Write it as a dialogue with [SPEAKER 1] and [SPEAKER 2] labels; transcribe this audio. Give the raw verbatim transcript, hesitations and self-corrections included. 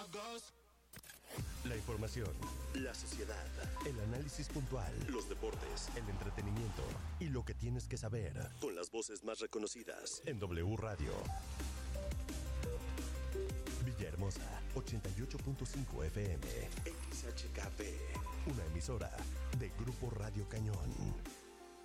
[SPEAKER 1] La información, la sociedad, el análisis puntual, los deportes, el entretenimiento y lo que tienes que saber con las voces más reconocidas en W Radio. Villahermosa, ochenta y ocho punto cinco F M, X H K P, una emisora de Grupo Radio Cañón.